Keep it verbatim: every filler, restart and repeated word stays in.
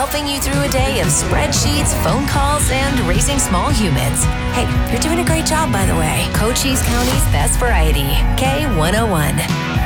helping you through a day of spreadsheets, phone calls, and raising small humans. Hey, you're doing a great job, by the way. Cochise County's best variety, K one oh one.